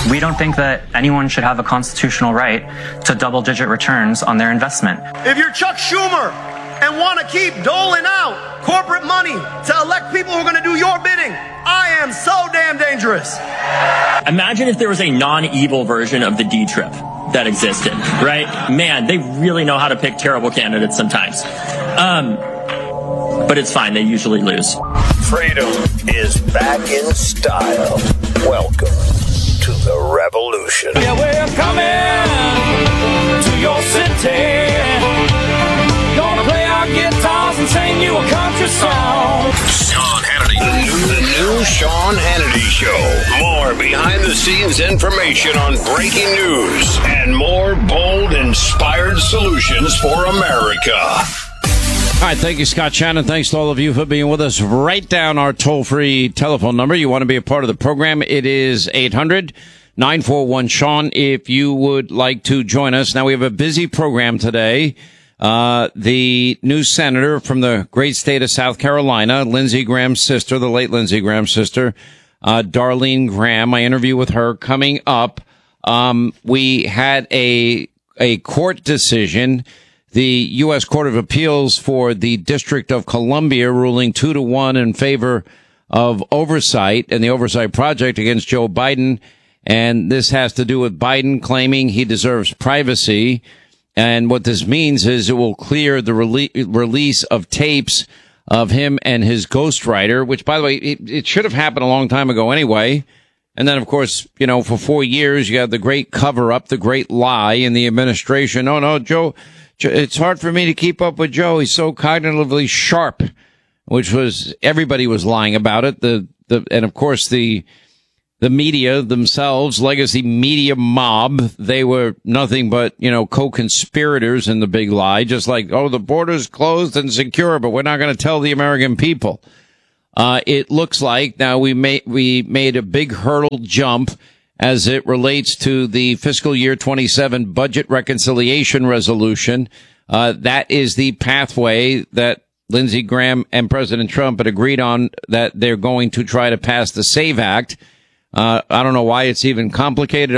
We don't think that anyone should have a constitutional right to double-digit returns on their investment. If you're Chuck Schumer and want to keep doling out corporate money to elect people who are going to do your bidding, I am so damn dangerous. Imagine if there was a non-evil version of the D-Trip that existed, right? Man, they really know how to pick terrible candidates sometimes. But it's fine. They usually lose. Freedom is back in style. Welcome to the revolution. Yeah, we're coming to your city. Gonna play our guitars and sing you a country song. Sean Hannity. The new Sean Hannity Show. More behind-the-scenes information on breaking news and more bold, inspired solutions for America. All right, thank you, Scott Shannon. Thanks to all of you for being with us. Write down our toll-free telephone number. You want to be a part of the program. It is 800-941-SEAN if you would like to join us. Now, we have a busy program today. The new senator from the great state of South Carolina, Lindsey Graham's sister, the late Lindsey Graham's sister, Darlene Graham. My interview with her coming up. We had a court decision. The U.S. Court of Appeals for the District of Columbia ruling 2-1 in favor of oversight and the oversight project against Joe Biden. And this has to do with Biden claiming he deserves privacy. And what this means is it will clear the release of tapes of him and his ghostwriter, which, by the way, it should have happened a long time ago anyway. And then, of course, you know, for 4 years, you had the great cover up, the great lie in the administration. Oh, no, Joe. It's hard for me to keep up with Joe. He's so cognitively sharp, which was, everybody was lying about it. And of course, the media themselves, legacy media mob, they were nothing but, you know, co-conspirators in the big lie, just like, oh, the border's closed and secure, but we're not going to tell the American people. It looks like now we made a big hurdle jump as it relates to the fiscal year 27 budget reconciliation resolution. That is the pathway that Lindsey Graham and President Trump had agreed on, that they're going to try to pass the SAVE Act. I don't know why it's even complicated.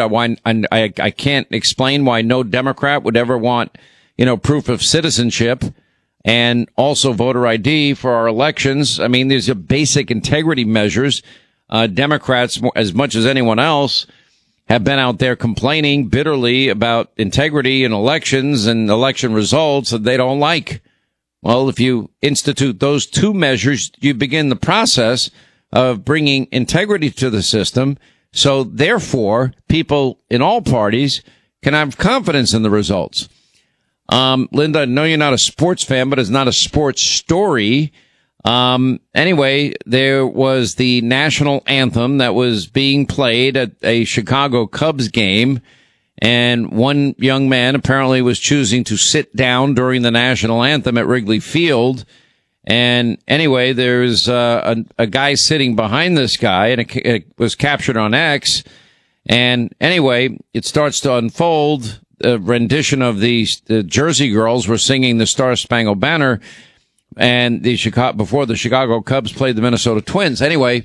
I can't explain why no Democrat would ever want, you know, proof of citizenship and also voter ID for our elections. I mean, these are basic integrity measures. Democrats, as much as anyone else, have been out there complaining bitterly about integrity in elections and election results that they don't like. Well, if you institute those two measures, you begin the process of bringing integrity to the system. So therefore, people in all parties can have confidence in the results. Linda, I know you're not a sports fan, but it's not a sports story. Anyway, there was the national anthem that was being played at a Chicago Cubs game, and one young man apparently was choosing to sit down during the national anthem at Wrigley Field. And anyway, there's a guy sitting behind this guy, and it was captured on X. And anyway, it starts to unfold. A rendition of the Jersey Girls were singing the Star Spangled Banner, and before the Chicago Cubs played the Minnesota Twins. Anyway,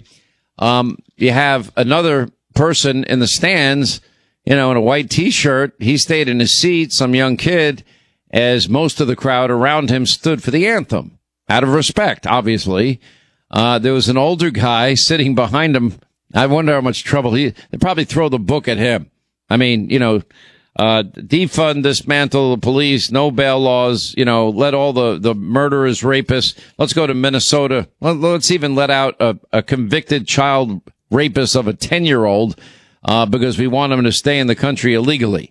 you have another person in the stands, you know, in a white T-shirt. He stayed in his seat, some young kid, as most of the crowd around him stood for the anthem, out of respect, obviously. There was an older guy sitting behind him. I wonder how much trouble they'd probably throw the book at him. I mean, you know, defund, dismantle the police, no bail laws, you know, let all the murderers, rapists. Let's go to Minnesota. Let's even let out a convicted child rapist of a 10-year-old, because we want him to stay in the country illegally.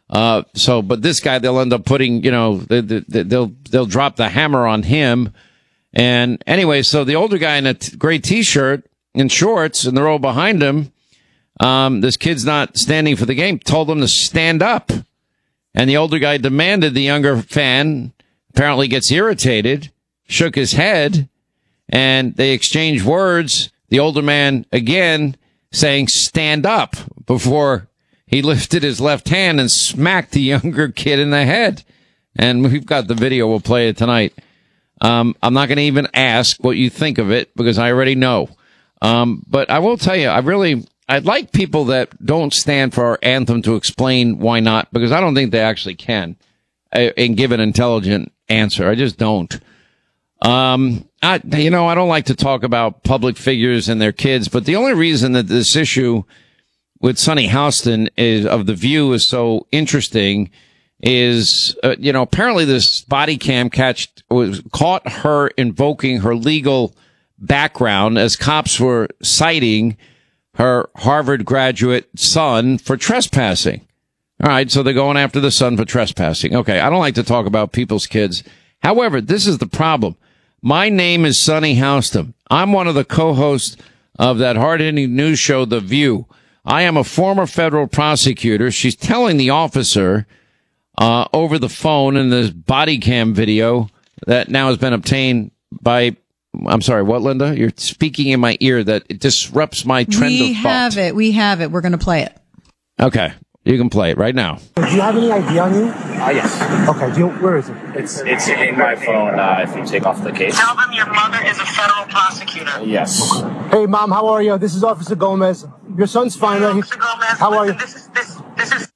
But this guy, they'll end up putting, you know, they'll drop the hammer on him. And anyway, so the older guy in a gray T-shirt and shorts in the row behind him, this kid's not standing for the game, told him to stand up. And the older guy demanded. The younger fan apparently gets irritated, shook his head, and they exchanged words. The older man again saying, stand up, before he lifted his left hand and smacked the younger kid in the head. And we've got the video. We'll play it tonight. I'm not going to even ask what you think of it, because I already know. But I will tell you, I'd like people that don't stand for our anthem to explain why not, because I don't think they actually can and give an intelligent answer. I just don't. I don't like to talk about public figures and their kids, but the only reason that this issue with Sunny Houston of The View is so interesting is, apparently this body cam caught her invoking her legal background as cops were citing her Harvard graduate son for trespassing. All right, so they're going after the son for trespassing. Okay, I don't like to talk about people's kids. However, this is the problem. My name is Sunny Houston. I'm one of the co-hosts of that hard-hitting news show, The View. I am a former federal prosecutor. She's telling the officer over the phone in this body cam video that now has been obtained by, I'm sorry, what, Linda? You're speaking in my ear that it disrupts my trend of thought. We have it. We're going to play it. Okay. You can play it right now. Do you have any ID on you? Yes. Okay, where is it? It's in my phone if you take off the case. Tell them your mother is a federal prosecutor. Yes. Hey, Mom, how are you? This is Officer Gomez. Your son's fine, right? Officer Gomez, how are you? This is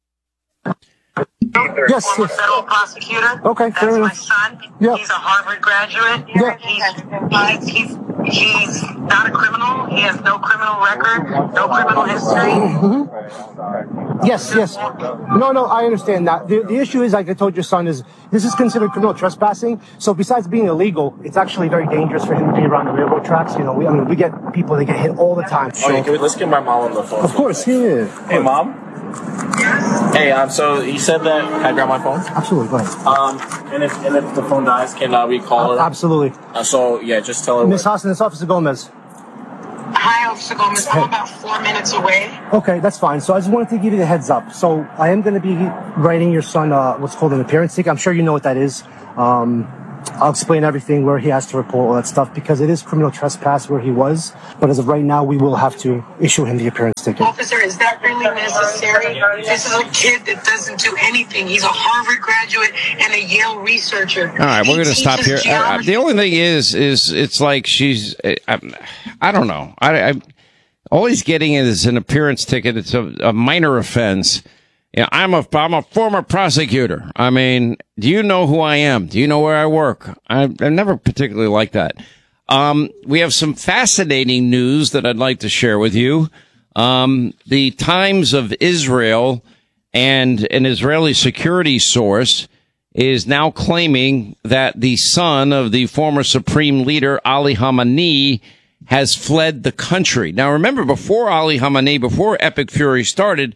Yes. Former federal prosecutor. Okay, That's fair my enough. son. Yep. He's a Harvard graduate. Yep. He's not a criminal. He has no criminal record, no criminal history. Mm-hmm. Yes. No, I understand that. The issue is, like I told your son, is this is considered criminal trespassing. So besides being illegal, it's actually very dangerous for him to be around the railroad tracks. We get people that get hit all the time. So. Okay, let's get my mom on the phone. Of course, yeah. Hey, Mom? Yes. Hey, so you said that, can I grab my phone? Absolutely, go ahead. And if the phone dies, can we call her? Absolutely. Just tell her. Miss Houston, it's Officer Gomez. Hi, Officer Gomez. I'm about 4 minutes away. Okay, that's fine. So I just wanted to give you the heads up. So I am going to be writing your son what's called an appearance ticket. I'm sure you know what that is. I'll explain everything, where he has to report, all that stuff, because it is criminal trespass where he was. But as of right now, we will have to issue him the appearance ticket. Officer, is that really necessary? This is a kid that doesn't do anything. He's a Harvard graduate and a Yale researcher. All right, we're going to stop here. The only thing is it's like she's, I don't know. I'm always getting it as an appearance ticket. It's a minor offense. Yeah, I'm a former prosecutor. I mean, do you know who I am? Do you know where I work? I've never particularly liked that. We have some fascinating news that I'd like to share with you. The Times of Israel and an Israeli security source is now claiming that the son of the former supreme leader, Ali Khamenei, has fled the country. Now, remember, before Ali Khamenei, before Epic Fury started,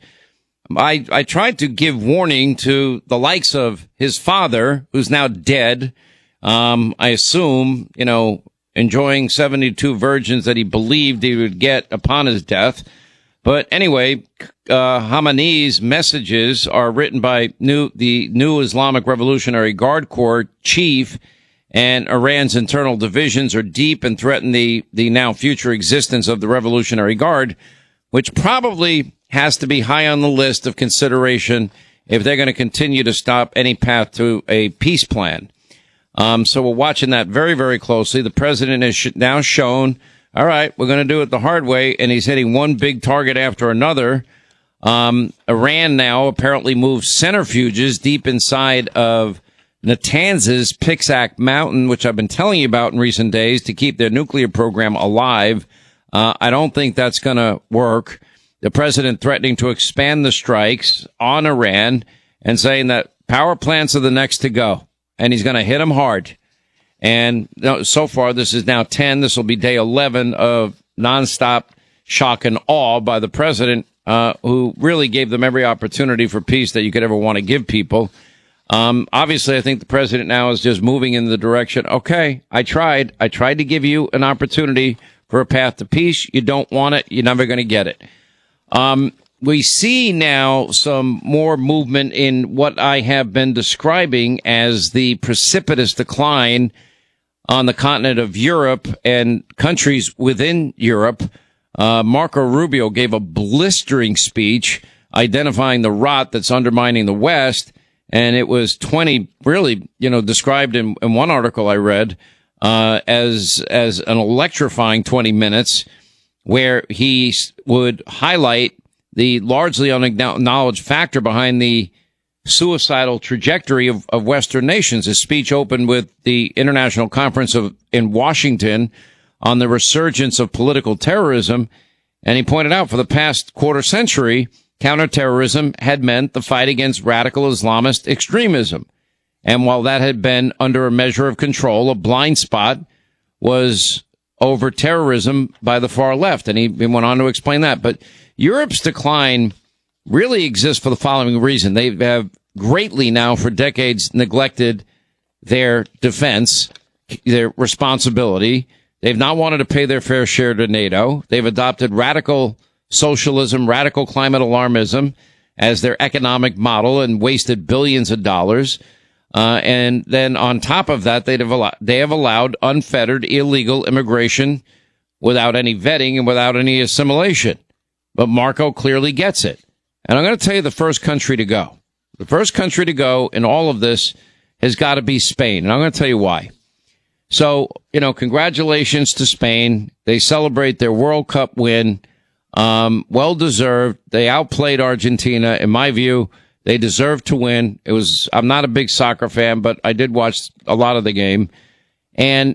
I tried to give warning to the likes of his father, who's now dead. I assume, enjoying 72 virgins that he believed he would get upon his death. But anyway, Khamenei's messages are written by the new Islamic Revolutionary Guard Corps chief, and Iran's internal divisions are deep and threaten the now future existence of the Revolutionary Guard, which probably has to be high on the list of consideration if they're going to continue to stop any path to a peace plan. So we're watching that very, very closely. The president has now shown, all right, we're going to do it the hard way, and he's hitting one big target after another. Iran now apparently moves centrifuges deep inside of Natanz's Pixak Mountain, which I've been telling you about in recent days, to keep their nuclear program alive. I don't think that's going to work. The president threatening to expand the strikes on Iran and saying that power plants are the next to go, and he's going to hit them hard. And so far, this is now 10. This will be day 11 of nonstop shock and awe by the president, who really gave them every opportunity for peace that you could ever want to give people. Obviously, I think the president now is just moving in the direction. Okay, I tried to give you an opportunity for a path to peace. You don't want it. You're never going to get it. We see now some more movement in what I have been describing as the precipitous decline on the continent of Europe and countries within Europe. Marco Rubio gave a blistering speech identifying the rot that's undermining the West. And it was 20, really, described in one article I read, as an electrifying 20 minutes, where he would highlight the largely unacknowledged factor behind the suicidal trajectory of Western nations. His speech opened with the International Conference in Washington on the resurgence of political terrorism. And he pointed out for the past quarter century, counterterrorism had meant the fight against radical Islamist extremism. And while that had been under a measure of control, a blind spot was over terrorism by the far left. And he went on to explain that. But Europe's decline really exists for the following reason. They have greatly now for decades neglected their defense, their responsibility. They've not wanted to pay their fair share to NATO. They've adopted radical socialism, radical climate alarmism as their economic model and wasted billions of dollars. And then on top of that, they have allowed unfettered illegal immigration without any vetting and without any assimilation. But Marco clearly gets it. And I'm going to tell you the first country to go. The first country to go in all of this has got to be Spain. And I'm going to tell you why. So, congratulations to Spain. They celebrate their World Cup win. Well-deserved. They outplayed Argentina. In my view, they deserved to win. I'm not a big soccer fan, but I did watch a lot of the game. And,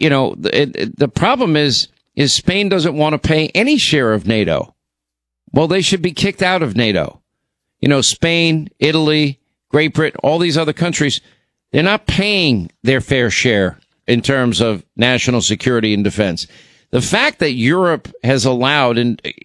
the problem is Spain doesn't want to pay any share of NATO. Well, they should be kicked out of NATO. Spain, Italy, Great Britain, all these other countries, they're not paying their fair share in terms of national security and defense. The fact that Europe has allowed,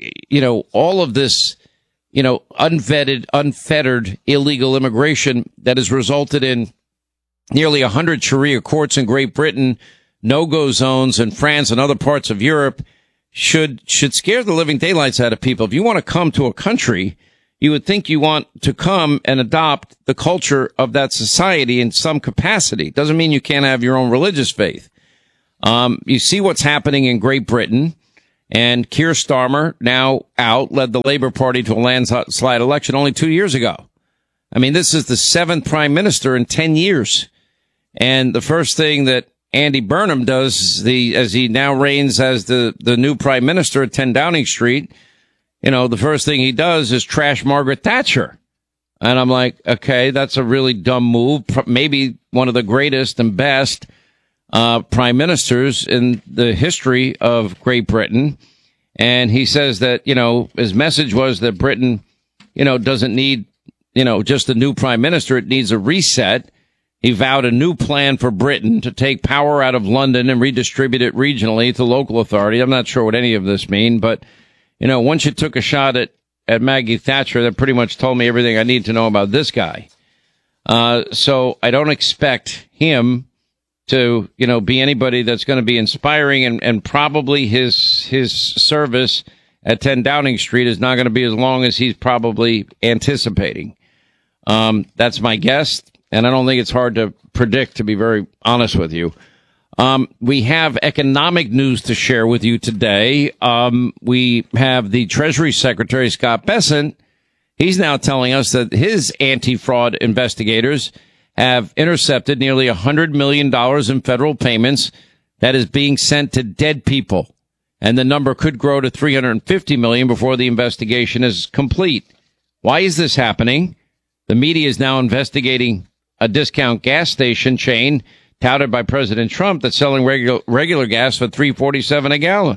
all of this, unvetted, unfettered illegal immigration that has resulted in nearly 100 Sharia courts in Great Britain, no-go zones in France and other parts of Europe should scare the living daylights out of people. If you want to come to a country, you would think you want to come and adopt the culture of that society in some capacity. Doesn't mean you can't have your own religious faith. You see what's happening in Great Britain, and Keir Starmer, now out, led the Labour Party to a landslide election only 2 years ago. I mean, this is the 7th prime minister in 10 years. And the first thing that Andy Burnham does, as he now reigns as the new prime minister at 10 Downing Street, the first thing he does is trash Margaret Thatcher. And I'm like, okay, that's a really dumb move. Maybe one of the greatest and best prime ministers in the history of Great Britain. And he says that, his message was that Britain, doesn't need, just a new prime minister. It needs a reset. He vowed a new plan for Britain to take power out of London and redistribute it regionally to local authority. I'm not sure what any of this mean, but once you took a shot at Maggie Thatcher, that pretty much told me everything I need to know about this guy. So I don't expect him to, be anybody that's going to be inspiring, and probably his service at 10 Downing Street is not going to be as long as he's probably anticipating. That's my guess, and I don't think it's hard to predict, to be very honest with you. We have economic news to share with you today. We have the Treasury Secretary, Scott Bessent. He's now telling us that his anti-fraud investigators have intercepted nearly $100 million in federal payments that is being sent to dead people. And the number could grow to $350 million before the investigation is complete. Why is this happening? The media is now investigating a discount gas station chain touted by President Trump that's selling regular gas for $3.47 a gallon.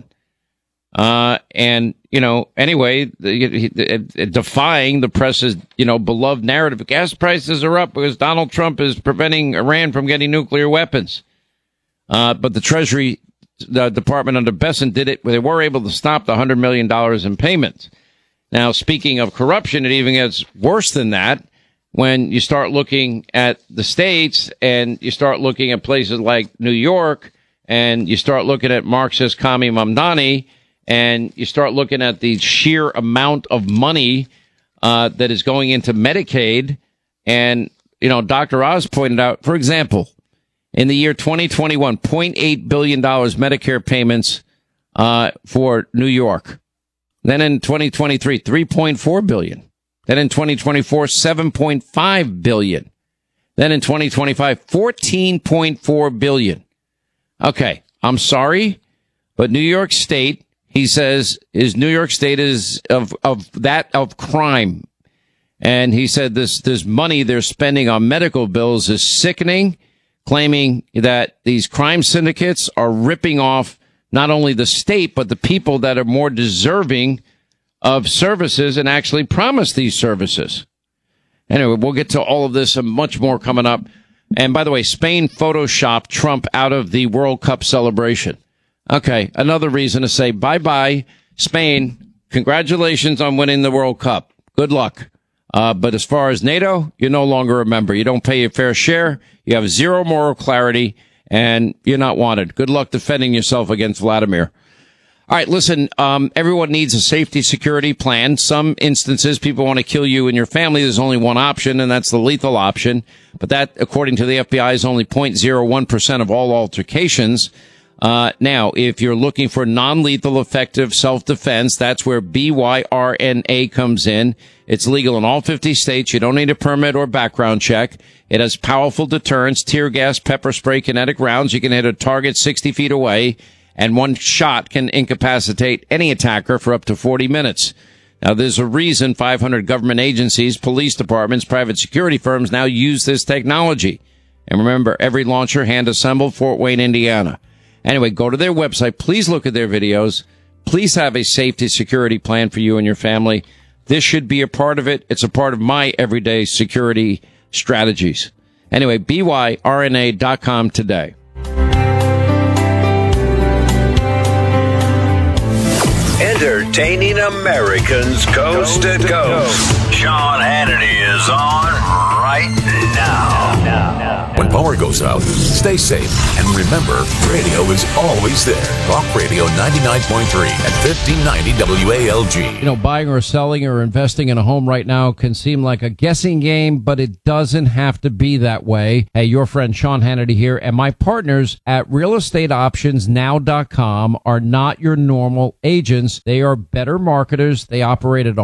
Anyway, defying the press's, beloved narrative. Gas prices are up because Donald Trump is preventing Iran from getting nuclear weapons. But the Treasury Department under Bessent did it. They were able to stop the $100 million in payments. Now, speaking of corruption, it even gets worse than that. When you start looking at the states and you start looking at places like New York and you start looking at Marxist Kami Mamdani and you start looking at the sheer amount of money that is going into Medicaid. And, Dr. Oz pointed out, for example, in the year 2021, $0.8 billion Medicare payments for New York. Then in 2023, $3.4 billion. Then in 2024, $7.5 billion. Then in 2025, $14.4 billion. Okay, I'm sorry, but New York State He says his New York State is of crime. And he said this money they're spending on medical bills is sickening, claiming that these crime syndicates are ripping off not only the state, but the people that are more deserving of services and actually promise these services. Anyway, we'll get to all of this and much more coming up. And by the way, Spain photoshopped Trump out of the World Cup celebration. Okay, another reason to say bye-bye, Spain. Congratulations on winning the World Cup. Good luck. But as far as NATO, you're no longer a member. You don't pay your fair share. You have zero moral clarity, and you're not wanted. Good luck defending yourself against Vladimir. All right, listen, everyone needs a safety security plan. Some instances, people want to kill you and your family. There's only one option, and that's the lethal option. But that, according to the FBI, is only 0.01% of all altercations. Now, if you're looking for non-lethal, effective self-defense, that's where BYRNA comes in. It's legal in all 50 states. You don't need a permit or background check. It has powerful deterrence, tear gas, pepper spray, kinetic rounds. You can hit a target 60 feet away, and one shot can incapacitate any attacker for up to 40 minutes. Now, there's a reason 500 government agencies, police departments, private security firms now use this technology. And remember, every launcher hand-assembled, Fort Wayne, Indiana. Anyway, go to their website. Please look at their videos. Please have a safety security plan for you and your family. This should be a part of it. It's a part of my everyday security strategies. Anyway, BYRNA.com today. Entertaining Americans coast to coast. Sean Hannity is on right now. When power goes out, stay safe. And remember, radio is always there. Talk Radio 99.3 at 1590 WALG. You know, buying or selling or investing in a home right now can seem like a guessing game, but it doesn't have to be that way. Hey, your friend Sean Hannity here, and my partners at realestateoptionsnow.com are not your normal agents. They are better marketers. They operate at a